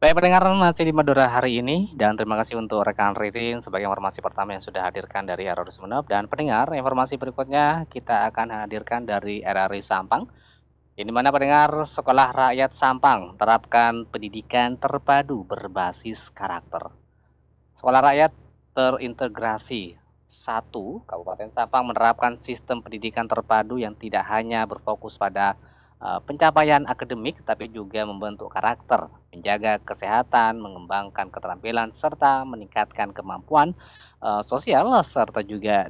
Baik pendengar, masih di Madura hari ini dan terima kasih untuk rekan Ririn sebagai informasi pertama yang sudah hadirkan dari RRI Sumeneb. Dan pendengar, informasi berikutnya kita akan hadirkan dari RRI Sampang, di mana pendengar Sekolah Rakyat Sampang terapkan pendidikan terpadu berbasis karakter. Sekolah Rakyat terintegrasi satu Kabupaten Sampang menerapkan sistem pendidikan terpadu yang tidak hanya berfokus pada pencapaian akademik, tapi juga membentuk karakter, menjaga kesehatan, mengembangkan keterampilan, serta meningkatkan kemampuan sosial, serta juga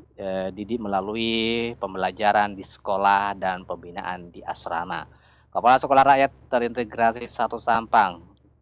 didik melalui pembelajaran di sekolah dan pembinaan di asrama. Kepala Sekolah Rakyat Terintegrasi satu Sampang,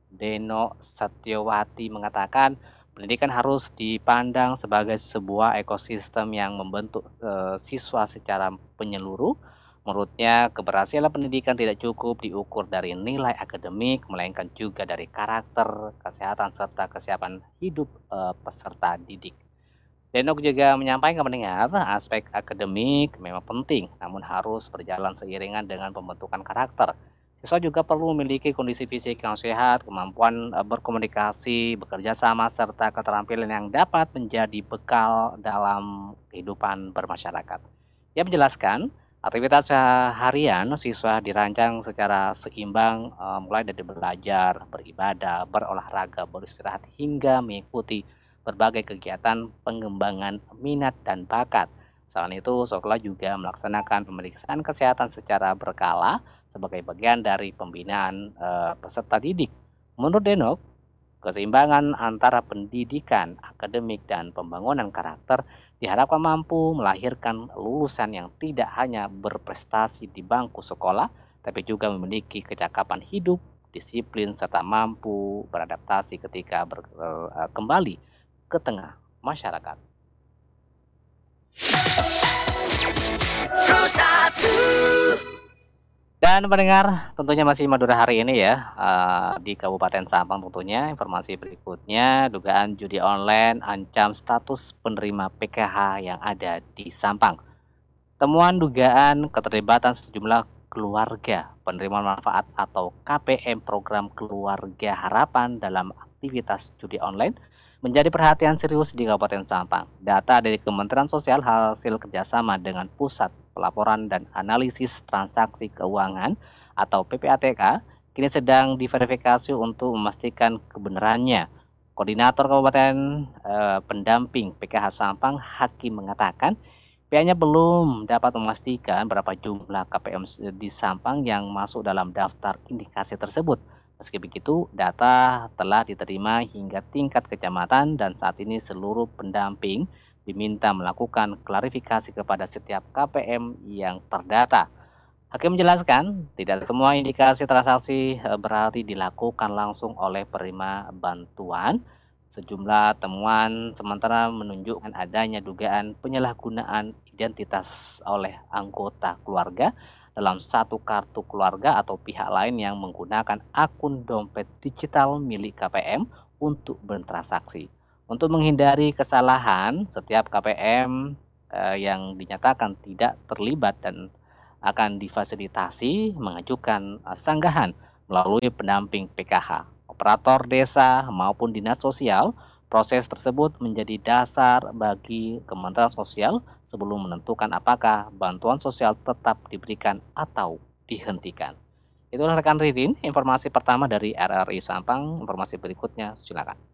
Deno Satyawati mengatakan, pendidikan harus dipandang sebagai sebuah ekosistem yang membentuk siswa secara penyeluruh. Menurutnya, keberhasilan pendidikan tidak cukup diukur dari nilai akademik, melainkan juga dari karakter, kesehatan, serta kesiapan hidup peserta didik. Denok juga menyampaikan mendengar aspek akademik memang penting, namun harus berjalan seiringan dengan pembentukan karakter. Siswa juga perlu memiliki kondisi fisik yang sehat, kemampuan berkomunikasi, bekerja sama, serta keterampilan yang dapat menjadi bekal dalam kehidupan bermasyarakat. Dia menjelaskan, aktivitas harian siswa dirancang secara seimbang, mulai dari belajar, beribadah, berolahraga, beristirahat, hingga mengikuti berbagai kegiatan pengembangan minat dan bakat. Selain itu, sekolah juga melaksanakan pemeriksaan kesehatan secara berkala sebagai bagian dari pembinaan peserta didik. Menurut Denok, keseimbangan antara pendidikan, akademik, dan pembangunan karakter diharapkan mampu melahirkan lulusan yang tidak hanya berprestasi di bangku sekolah, tapi juga memiliki kecakapan hidup, disiplin, serta mampu beradaptasi ketika kembali ke tengah masyarakat. Dan pendengar, tentunya masih Madura hari ini ya, di Kabupaten Sampang tentunya. Informasi berikutnya, dugaan judi online ancam status penerima PKH yang ada di Sampang. Temuan dugaan keterlibatan sejumlah keluarga penerima manfaat atau KPM program Keluarga Harapan dalam aktivitas judi online menjadi perhatian serius di Kabupaten Sampang. Data dari Kementerian Sosial hasil kerjasama dengan Pusat Pelaporan dan Analisis Transaksi Keuangan atau PPATK kini sedang diverifikasi untuk memastikan kebenarannya. Koordinator Kabupaten Pendamping PKH Sampang, Hakim, mengatakan pihaknya belum dapat memastikan berapa jumlah KPM di Sampang yang masuk dalam daftar indikasi tersebut. Meski begitu, data telah diterima hingga tingkat kecamatan dan saat ini seluruh pendamping diminta melakukan klarifikasi kepada setiap KPM yang terdata. Hakim menjelaskan, tidak semua indikasi transaksi berarti dilakukan langsung oleh penerima bantuan. Sejumlah temuan sementara menunjukkan adanya dugaan penyalahgunaan identitas oleh anggota keluarga dalam satu kartu keluarga atau pihak lain yang menggunakan akun dompet digital milik KPM untuk bertransaksi. Untuk menghindari kesalahan, setiap KPM yang dinyatakan tidak terlibat dan akan difasilitasi mengajukan sanggahan melalui pendamping PKH, operator desa maupun dinas sosial. Proses tersebut menjadi dasar bagi Kementerian Sosial sebelum menentukan apakah bantuan sosial tetap diberikan atau dihentikan. Itulah rekan Ririn, informasi pertama dari RRI Sampang. Informasi berikutnya silakan.